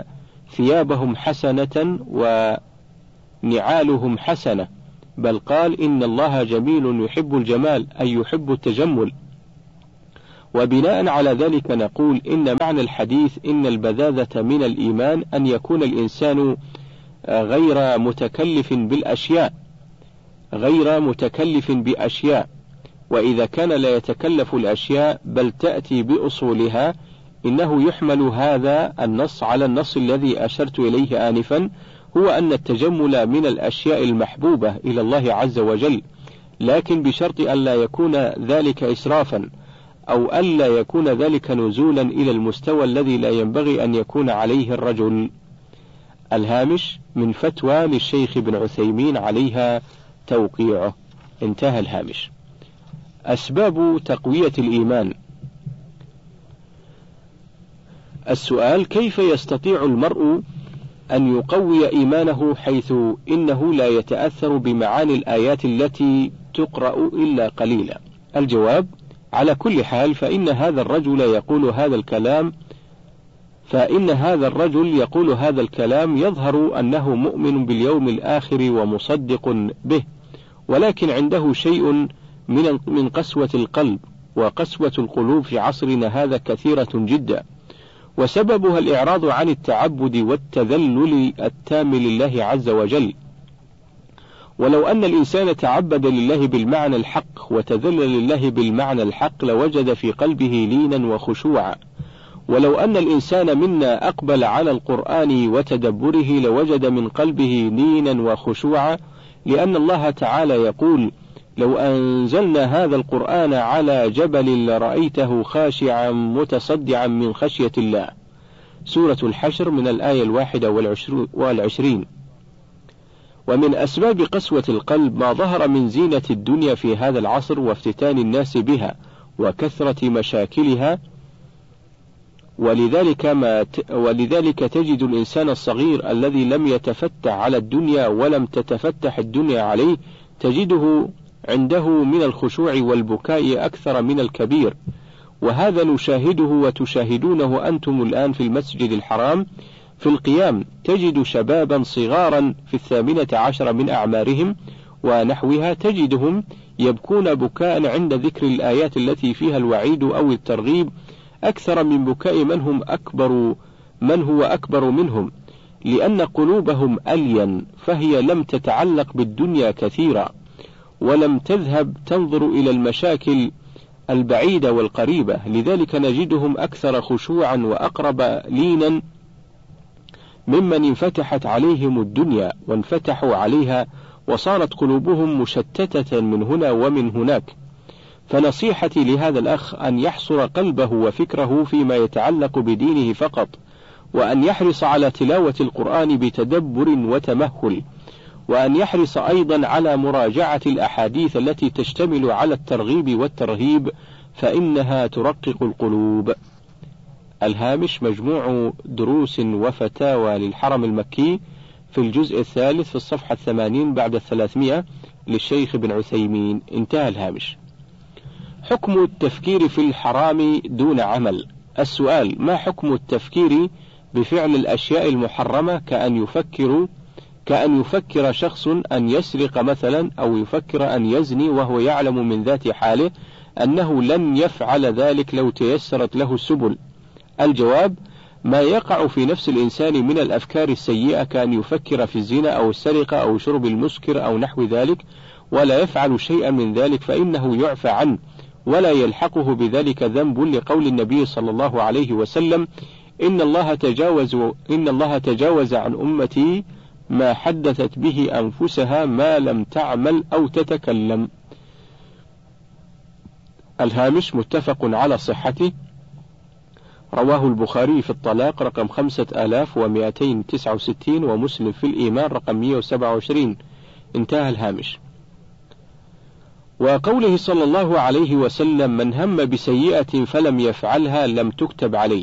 ثيابهم حسنة ونعالهم حسنة، بل قال إن الله جميل يحب الجمال، أي يحب التجمل. وبناء على ذلك نقول إن معنى الحديث إن البذاذة من الإيمان أن يكون الإنسان غير متكلف بالأشياء غير متكلف بأشياء وإذا كان لا يتكلف الأشياء بل تأتي بأصولها، إنه يحمل هذا النص على النص الذي أشرت إليه آنفا، هو أن التجمل من الأشياء المحبوبة إلى الله عز وجل، لكن بشرط ألا يكون ذلك إسرافا، أو ألا يكون ذلك نزولا إلى المستوى الذي لا ينبغي أن يكون عليه الرجل. الهامش من فتوى للشيخ ابن عثيمين عليها توقيعه. انتهى الهامش. أسباب تقوية الإيمان. السؤال: كيف يستطيع المرء أن يقوي إيمانه حيث إنه لا يتأثر بمعاني الآيات التي تقرأ إلا قليلا؟ الجواب: على كل حال فإن هذا الرجل يقول هذا الكلام فإن هذا الرجل يقول هذا الكلام يظهر أنه مؤمن باليوم الآخر ومصدق به، ولكن عنده شيء من من قسوة القلب، وقسوة القلوب في عصرنا هذا كثيرة جدا، وسببها الإعراض عن التعبد والتذلل التام لله عز وجل. ولو أن الإنسان تعبد لله بالمعنى الحق وتذلل لله بالمعنى الحق لوجد في قلبه لينا وخشوعا. ولو أن الإنسان منا أقبل على القرآن وتدبره لوجد من قلبه لينا وخشوعا، لأن الله تعالى يقول: لو أنزلنا هذا القرآن على جبل لرأيته خاشعا متصدعا من خشية الله. سورة الحشر من الآية الواحدة والعشرين. ومن أسباب قسوة القلب ما ظهر من زينة الدنيا في هذا العصر وافتتان الناس بها وكثرة مشاكلها، ولذلك, ما ت... ولذلك تجد الإنسان الصغير الذي لم يتفتح على الدنيا ولم تتفتح الدنيا عليه تجده عنده من الخشوع والبكاء أكثر من الكبير، وهذا نشاهده وتشاهدونه أنتم الآن في المسجد الحرام. في القيام تجد شبابا صغارا في الثامنة عشر من أعمارهم ونحوها تجدهم يبكون بكاء عند ذكر الآيات التي فيها الوعيد أو الترغيب أكثر من بكاء من هم أكبر من هو أكبر منهم، لأن قلوبهم ألين، فهي لم تتعلق بالدنيا كثيرا، ولم تذهب تنظر إلى المشاكل البعيدة والقريبة، لذلك نجدهم أكثر خشوعا وأقرب لينا ممن انفتحت عليهم الدنيا وانفتحوا عليها وصارت قلوبهم مشتتة من هنا ومن هناك. فنصيحتي لهذا الأخ أن يحصر قلبه وفكره فيما يتعلق بدينه فقط، وأن يحرص على تلاوة القرآن بتدبر وتمهل، وأن يحرص أيضا على مراجعة الأحاديث التي تشتمل على الترغيب والترهيب، فإنها ترقق القلوب. الهامش مجموع دروس وفتاوى للحرم المكي في الجزء الثالث في الصفحة الثمانين بعد الثلاثمائة للشيخ ابن عثيمين. انتهى الهامش. حكم التفكير في الحرام دون عمل. السؤال: ما حكم التفكير بفعل الأشياء المحرمة كأن يفكر كأن يفكر شخص أن يسرق مثلا، أو يفكر أن يزني وهو يعلم من ذات حاله أنه لن يفعل ذلك لو تيسرت له السبل؟ الجواب: ما يقع في نفس الإنسان من الأفكار السيئة كأن يفكر في الزنا أو السرقة أو شرب المسكر أو نحو ذلك ولا يفعل شيئا من ذلك فإنه يعفى عنه ولا يلحقه بذلك ذنب، لقول النبي صلى الله عليه وسلم: إن الله تجاوز إن الله تجاوز عن أمتي ما حدثت به أنفسها ما لم تعمل أو تتكلم. الهامش متفق على صحته، رواه البخاري في الطلاق رقم خمسة آلاف ومئتين تسعة وستين ومسلم في الإيمان رقم مئة وسبعة وعشرين. انتهى الهامش. وقوله صلى الله عليه وسلم: من هم بسيئة فلم يفعلها لم تكتب عليه.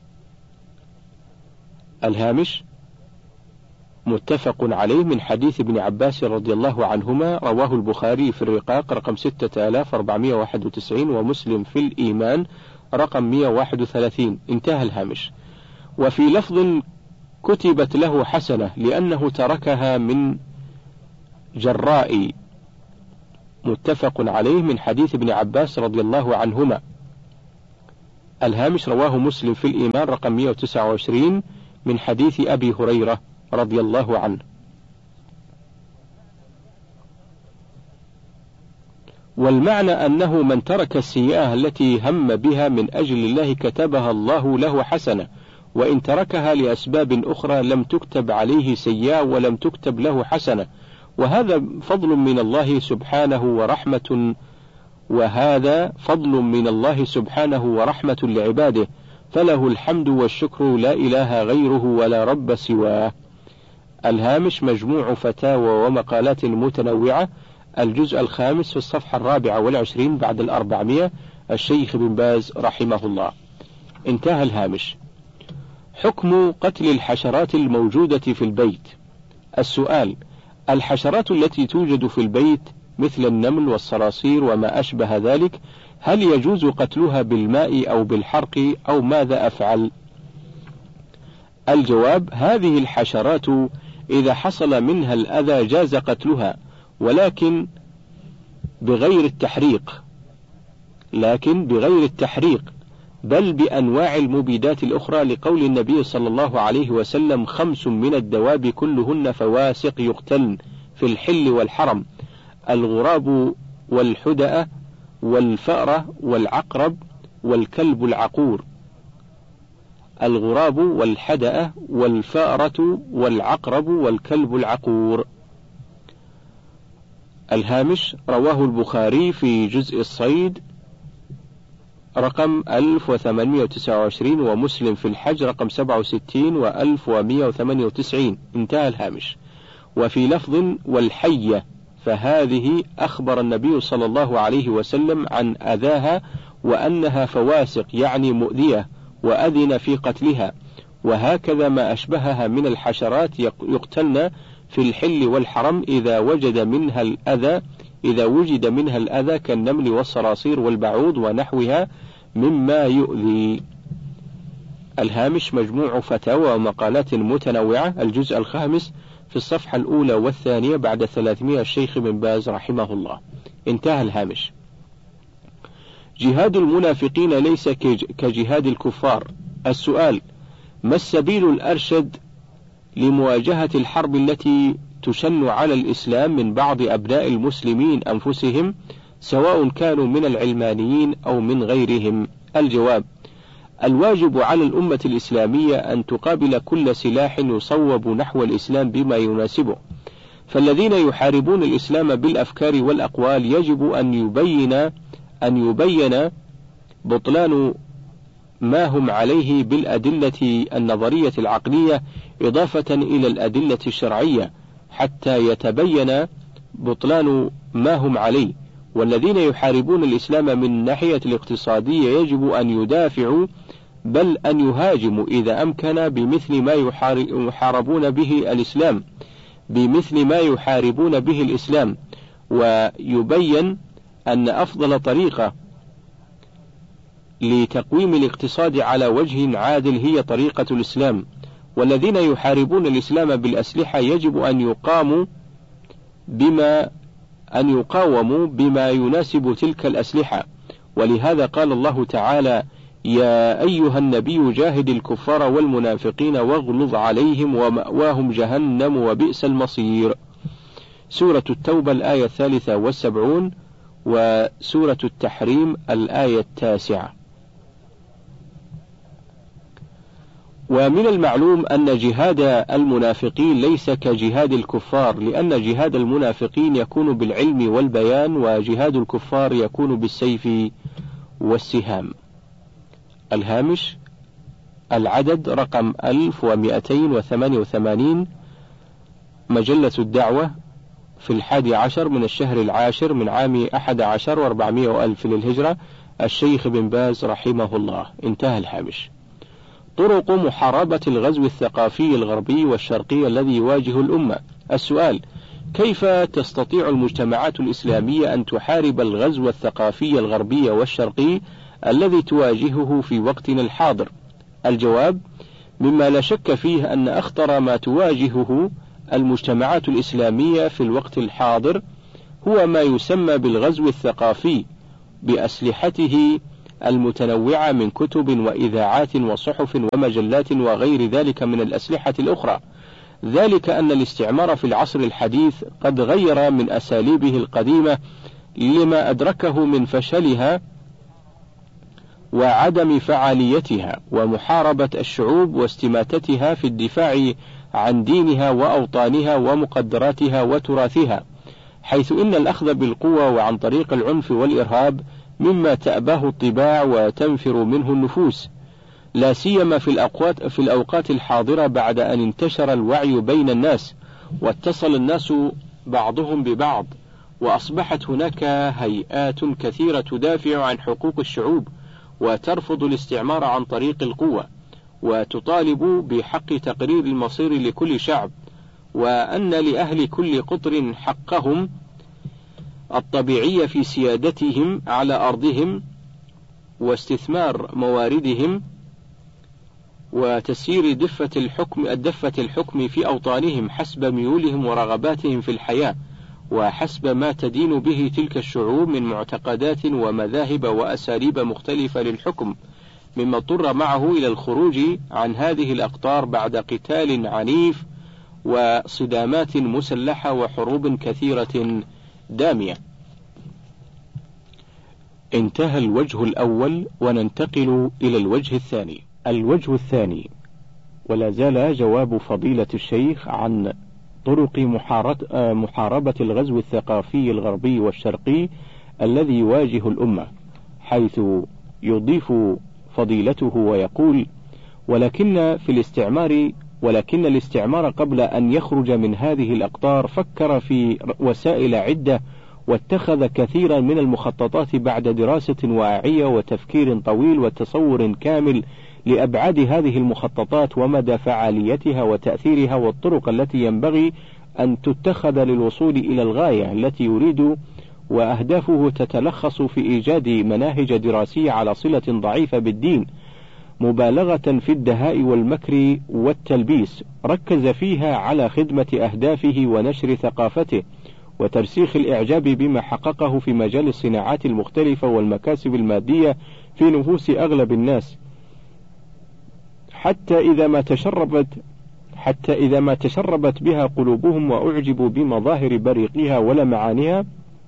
الهامش متفق عليه من حديث ابن عباس رضي الله عنهما، رواه البخاري في الرقاق رقم ستة آلاف وأربعمائة وواحد وتسعين ومسلم في الإيمان رقم مئة وواحد وثلاثين. انتهى الهامش. وفي لفظ كتبت له حسنة لأنه تركها من جراء، متفق عليه من حديث ابن عباس رضي الله عنهما. الهامش رواه مسلم في الإيمان رقم مئة وتسعة وعشرين من حديث أبي هريرة رضي الله عنه. والمعنى أنه من ترك السيئة التي هم بها من أجل الله كتبها الله له حسنة، وإن تركها لأسباب أخرى لم تكتب عليه سيئة ولم تكتب له حسنة، وهذا فضل من الله سبحانه ورحمة وهذا فضل من الله سبحانه ورحمة لعباده، فله الحمد والشكر لا إله غيره ولا رب سواه. الهامش مجموع فتاوى ومقالات متنوعة، الجزء الخامس في الصفحة الرابعة والعشرين بعد الأربعمائة، الشيخ بن باز رحمه الله. انتهى الهامش. حكم قتل الحشرات الموجودة في البيت. السؤال: الحشرات التي توجد في البيت مثل النمل والصراصير وما أشبه ذلك، هل يجوز قتلها بالماء أو بالحرق أو ماذا أفعل؟ الجواب: هذه الحشرات إذا حصل منها الأذى جاز قتلها، ولكن بغير التحريق لكن بغير التحريق بل بأنواع المبيدات الأخرى، لقول النبي صلى الله عليه وسلم: خمس من الدواب كلهن فواسق يقتلن في الحل والحرم: الغراب والحدأة والفأرة والعقرب والكلب العقور. الغراب والحدأة والفأرة والعقرب والكلب العقور. الهامش رواه البخاري في جزء الصيد رقم ألف وثمانمائة وتسعة وعشرين، ومسلم في الحج رقم سبعة وستين وألف ومئة وثمانية وتسعين. انتهى الهامش. وفي لفظ: والحية، فهذه أخبر النبي صلى الله عليه وسلم عن أذاها وأنها فواسق يعني مؤذية، وأذن في قتلها. وهكذا ما أشبهها من الحشرات يقتلن في الحل والحرم إذا وجد منها الأذى إذا وجد منها الأذى كالنمل والصراصير والبعوض ونحوها مما يؤذي. الهامش مجموع فتاوى ومقالات متنوعة، الجزء الخامس في الصفحة الأولى والثانية بعد ثلاثمائة، الشيخ بن باز رحمه الله. انتهى الهامش. جهاد المنافقين ليس كجهاد الكفار. السؤال: ما السبيل الأرشد لمواجهة الحرب التي تشن على الإسلام من بعض أبناء المسلمين أنفسهم، سواء كانوا من العلمانيين أو من غيرهم؟ الجواب: الواجب على الأمة الإسلامية أن تقابل كل سلاح يصوب نحو الإسلام بما يناسبه، فالذين يحاربون الإسلام بالأفكار والأقوال يجب أن يبين أن يبين بطلان ما هم عليه بالأدلة النظرية العقلية إضافة إلى الأدلة الشرعية حتى يتبين بطلان ما هم عليه. والذين يحاربون الإسلام من الناحية الاقتصادية يجب أن يدافعوا بل أن يهاجموا إذا أمكن بمثل ما يحاربون به الإسلام بمثل ما يحاربون به الإسلام ويبين أن أفضل طريقة لتقويم الاقتصاد على وجه عادل هي طريقة الإسلام. والذين يحاربون الإسلام بالأسلحة يجب أن يقاموا بما أن يقاوموا بما يناسب تلك الأسلحة. ولهذا قال الله تعالى: يا أيها النبي جاهد الكفار والمنافقين واغلظ عليهم ومأواهم جهنم وبئس المصير. سورة التوبة الآية الثالثة والسبعون، وسورة التحريم الآية التاسعة. ومن المعلوم أن جهاد المنافقين ليس كجهاد الكفار، لأن جهاد المنافقين يكون بالعلم والبيان، وجهاد الكفار يكون بالسيف والسهام. الهامش العدد رقم ألف ومئتين وثمانية وثمانين، مجلة الدعوة في الحادي عشر من الشهر العاشر من عام أحد عشر وأربعمائة وألف للهجرة، الشيخ بن باز رحمه الله. انتهى الهامش. طرق محاربة الغزو الثقافي الغربي والشرقي الذي يواجه الأمة. السؤال: كيف تستطيع المجتمعات الإسلامية أن تحارب الغزو الثقافي الغربي والشرقي الذي تواجهه في وقتنا الحاضر؟ الجواب: مما لا شك فيه أن أخطر ما تواجهه المجتمعات الإسلامية في الوقت الحاضر هو ما يسمى بالغزو الثقافي بأسلحته المتنوعة من كتب وإذاعات وصحف ومجلات وغير ذلك من الأسلحة الأخرى، ذلك أن الاستعمار في العصر الحديث قد غير من أساليبه القديمة لما أدركه من فشلها وعدم فعاليتها ومحاربة الشعوب واستماتتها في الدفاع عن دينها وأوطانها ومقدراتها وتراثها، حيث إن الأخذ بالقوة وعن طريق العنف والإرهاب مما تأباه الطباع وتنفر منه النفوس، لا سيما في الأوقات في الأوقات الحاضرة بعد أن انتشر الوعي بين الناس واتصل الناس بعضهم ببعض، وأصبحت هناك هيئات كثيرة تدافع عن حقوق الشعوب وترفض الاستعمار عن طريق القوة، وتطالب بحق تقرير المصير لكل شعب، وأن لأهل كل قطر حقهم الطبيعي في سيادتهم على أرضهم واستثمار مواردهم وتسيير دفة الحكم الدفة الحكم في أوطانهم حسب ميولهم ورغباتهم في الحياة، وحسب ما تدين به تلك الشعوب من معتقدات ومذاهب وأساليب مختلفة للحكم، مما اضطر معه إلى الخروج عن هذه الأقطار بعد قتال عنيف وصدامات مسلحة وحروب كثيرة دامية. انتهى الوجه الأول، وننتقل إلى الوجه الثاني. الوجه الثاني، ولا زال جواب فضيلة الشيخ عن طرق محاربة الغزو الثقافي الغربي والشرقي الذي يواجه الأمة، حيث يضيف فضيلته ويقول: ولكن في الاستعمار ولكن الاستعمار قبل أن يخرج من هذه الأقطار فكر في وسائل عدة، واتخذ كثيرا من المخططات بعد دراسة واعية وتفكير طويل وتصور كامل لأبعاد هذه المخططات ومدى فعاليتها وتأثيرها والطرق التي ينبغي أن تتخذ للوصول إلى الغاية التي يريد، وأهدافه تتلخص في إيجاد مناهج دراسية على صلة ضعيفة بالدين، مبالغة في الدهاء والمكر والتلبيس، ركز فيها على خدمة أهدافه ونشر ثقافته وترسيخ الإعجاب بما حققه في مجال الصناعات المختلفة والمكاسب المادية في نفوس أغلب الناس، حتى إذا ما تشربت حتى إذا ما تشربت بها قلوبهم وأعجبوا بمظاهر بريقها ولمعانها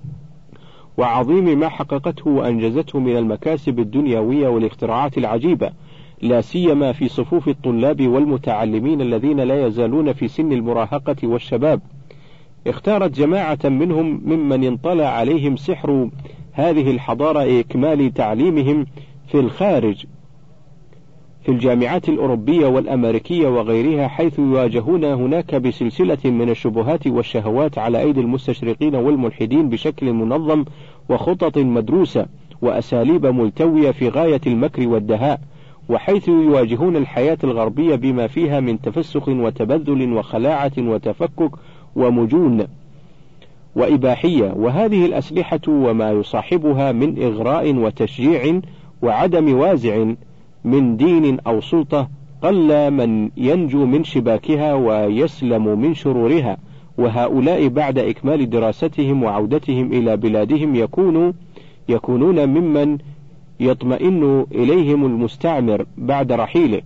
وعظيم ما حققته وأنجزته من المكاسب الدنيوية والاختراعات العجيبة، لا سيما في صفوف الطلاب والمتعلمين الذين لا يزالون في سن المراهقة والشباب. اختارت جماعة منهم ممن انطلع عليهم سحر هذه الحضارة إكمال تعليمهم في الخارج في الجامعات الأوروبية والأمريكية وغيرها، حيث يواجهون هناك بسلسلة من الشبهات والشهوات على أيدي المستشرقين والملحدين بشكل منظم وخطط مدروسة وأساليب ملتوية في غاية المكر والدهاء، وحيث يواجهون الحياة الغربية بما فيها من تفسخ وتبذل وخلاعة وتفكك ومجون وإباحية، وهذه الأسلحة وما يصاحبها من إغراء وتشجيع وعدم وازع من دين أو سلطة قل من ينجو من شباكها ويسلم من شرورها، وهؤلاء بعد إكمال دراستهم وعودتهم إلى بلادهم يكونوا يكونون ممن يطمئن إليهم المستعمر بعد رحيله،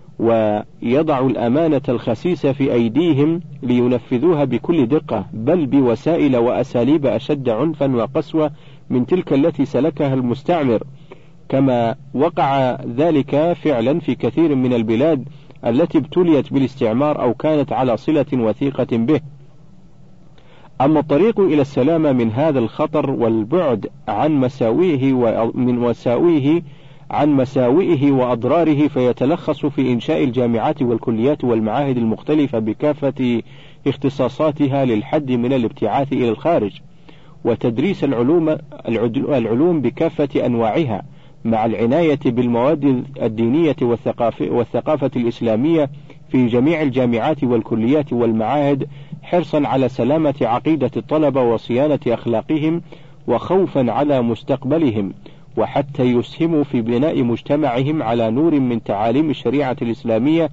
ويضع الأمانة الخسيسة في أيديهم لينفذوها بكل دقة، بل بوسائل وأساليب أشد عنفا وقسوة من تلك التي سلكها المستعمر، كما وقع ذلك فعلا في كثير من البلاد التي ابتليت بالاستعمار أو كانت على صلة وثيقة به. أما الطريق إلى السلامة من هذا الخطر والبعد عن مساوئه ومن مساوئه عن مساوئه وأضراره فيتلخص في إنشاء الجامعات والكليات والمعاهد المختلفة بكافة اختصاصاتها للحد من الابتعاث إلى الخارج، وتدريس العلوم العلوم بكافة أنواعها مع العناية بالمواد الدينية والثقافة, والثقافة الإسلامية في جميع الجامعات والكليات والمعاهد، حرصا على سلامة عقيدة الطلبة وصيانة أخلاقهم وخوفا على مستقبلهم، وحتى يسهموا في بناء مجتمعهم على نور من تعاليم الشريعة الإسلامية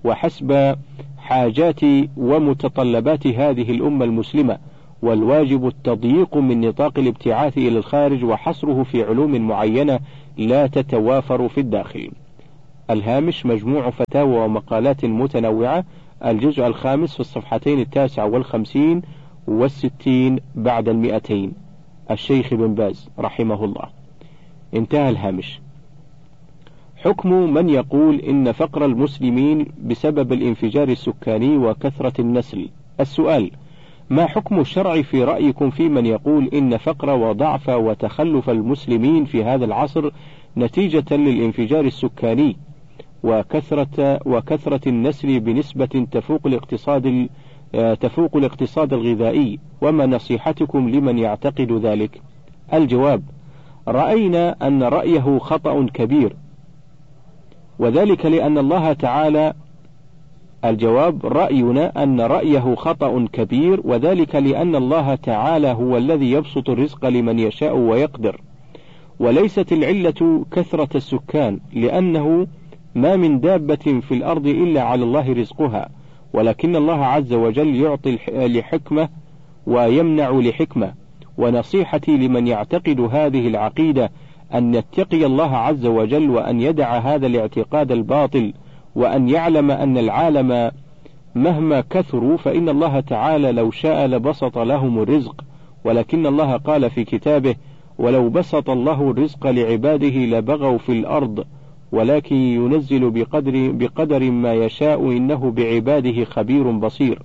وحسب حاجات ومتطلبات هذه الأمة المسلمة، والواجب التضييق من نطاق الابتعاث إلى الخارج وحصره في علوم معينة لا تتوافر في الداخل. الهامش مجموع فتاوى ومقالات متنوعة، الجزء الخامس في الصفحتين التاسعة والخمسين والستين بعد المئتين، الشيخ بن باز رحمه الله. انتهى الهامش. حكم من يقول إن فقر المسلمين بسبب الانفجار السكاني وكثرة النسل. السؤال: ما حكم الشرع في رأيكم في من يقول إن فقر وضعف وتخلف المسلمين في هذا العصر نتيجة للانفجار السكاني وكثرة وكثرة النسل بنسبة تفوق الاقتصاد تفوق الاقتصاد الغذائي، وما نصيحتكم لمن يعتقد ذلك؟ الجواب: رأينا أن رأيه خطأ كبير، وذلك لأن الله تعالى الجواب رأينا أن رأيه خطأ كبير وذلك لأن الله تعالى هو الذي يبسط الرزق لمن يشاء ويقدر، وليست العلة كثرة السكان، لأنه ما من دابة في الأرض إلا على الله رزقها، ولكن الله عز وجل يعطي لحكمة ويمنع لحكمة. ونصيحتي لمن يعتقد هذه العقيدة أن يتقي الله عز وجل وأن يدع هذا الاعتقاد الباطل، وأن يعلم أن العالم مهما كثروا فإن الله تعالى لو شاء لبسط لهم الرزق، ولكن الله قال في كتابه: ولو بسط الله الرزق لعباده لبغوا في الأرض ولكن ينزل بقدر, بقدر ما يشاء إنه بعباده خبير بصير.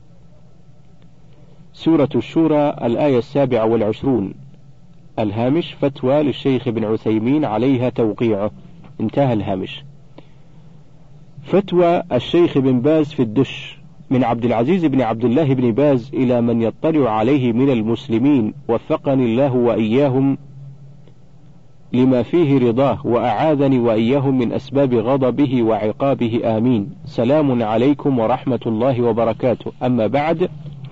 سورة الشورى الآية السابعة والعشرون. الهامش فتوى للشيخ بن عثيمين عليها توقيعه. انتهى الهامش. فتوى الشيخ بن باز في الدش. من عبد العزيز بن عبد الله بن باز إلى من يطلع عليه من المسلمين، وفقني الله وإياهم لما فيه رضاه، وأعاذني وإياهم من أسباب غضبه وعقابه، آمين. سلام عليكم ورحمة الله وبركاته. أما بعد،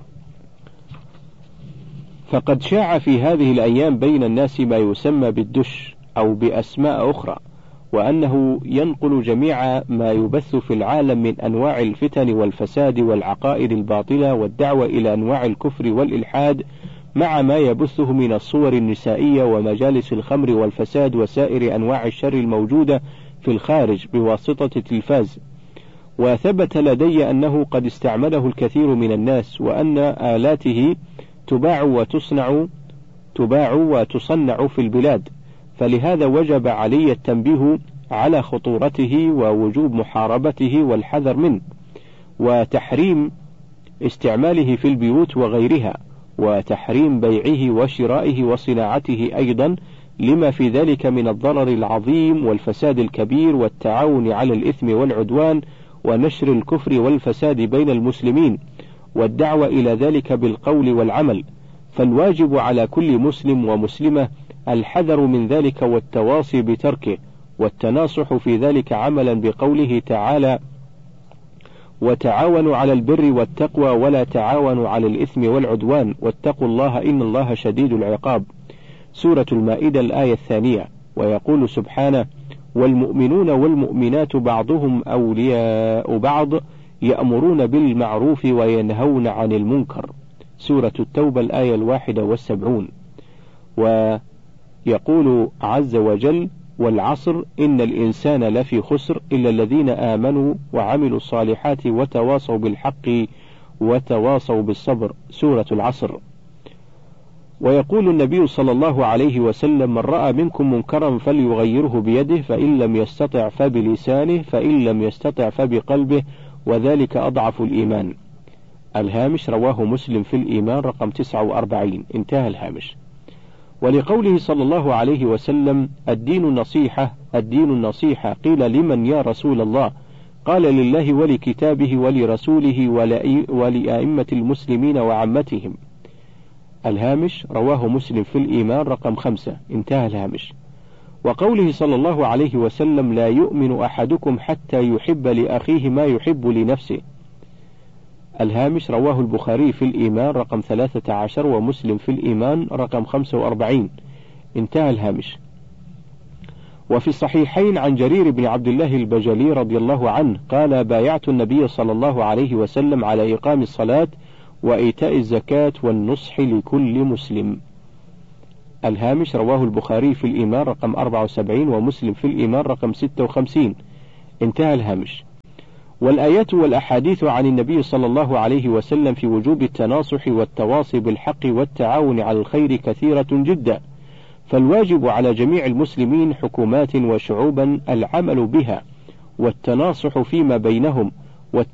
فقد شاع في هذه الأيام بين الناس ما يسمى بالدش أو بأسماء أخرى، وأنه ينقل جميع ما يبث في العالم من أنواع الفتن والفساد والعقائد الباطلة والدعوة إلى أنواع الكفر والإلحاد، مع ما يبثه من الصور النسائية ومجالس الخمر والفساد وسائر أنواع الشر الموجودة في الخارج بواسطة التلفاز. وثبت لدي أنه قد استعمله الكثير من الناس، وأن آلاته تباع وتصنع تباع وتصنع في البلاد، فلهذا وجب علي التنبيه على خطورته ووجوب محاربته والحذر منه، وتحريم استعماله في البيوت وغيرها، وتحريم بيعه وشرائه وصناعته أيضا، لما في ذلك من الضرر العظيم والفساد الكبير والتعاون على الإثم والعدوان ونشر الكفر والفساد بين المسلمين، والدعوة إلى ذلك بالقول والعمل. فالواجب على كل مسلم ومسلمة الحذر من ذلك والتواصي بتركه، والتناصح في ذلك عملا بقوله تعالى: وتعاونوا على البر والتقوى ولا تعاونوا على الإثم والعدوان واتقوا الله إن الله شديد العقاب. سورة المائدة الآية الثانية. ويقول سبحانه: والمؤمنون والمؤمنات بعضهم أولياء بعض يأمرون بالمعروف وينهون عن المنكر. سورة التوبة الآية الواحدة والسبعون. ويقول عز وجل: والعصر إن الإنسان لفي خسر إلا الذين آمنوا وعملوا الصالحات وتواصوا بالحق وتواصوا بالصبر. سورة العصر. ويقول النبي صلى الله عليه وسلم: من رأى منكم منكرا فليغيره بيده، فإن لم يستطع فبلسانه، فإن لم يستطع فبقلبه، وذلك أضعف الإيمان. الهامش رواه مسلم في الإيمان رقم تسعة وأربعين. انتهى الهامش. ولقوله صلى الله عليه وسلم: الدين النصيحة الدين النصيحة، قيل لمن يا رسول الله؟ قال: لله ولكتابه ولرسوله ولأئمة المسلمين وعامتهم. الهامش رواه مسلم في الإيمان رقم خمسة. انتهى الهامش. وقوله صلى الله عليه وسلم: لا يؤمن أحدكم حتى يحب لأخيه ما يحب لنفسه. الهامش رواه البخاري في الإيمان رقم ثلاثة عشر ومسلم في الإيمان رقم خمسة وأربعين. انتهى الهامش. وفي الصحيحين عن جرير بن عبد الله البجلي رضي الله عنه قال: بايعت النبي صلى الله عليه وسلم على إقام الصلاة وإيتاء الزكاة والنصح لكل مسلم. الهامش: رواه البخاري في الإيمان رقم أربعة وسبعين ومسلم في الإيمان رقم ستة وخمسين. انتهى الهامش. والآيات والأحاديث عن النبي صلى الله عليه وسلم في وجوب التناصح والتواصي بالحق والتعاون على الخير كثيرة جدا، فالواجب على جميع المسلمين حكومات وشعوبا العمل بها والتناصح فيما بينهم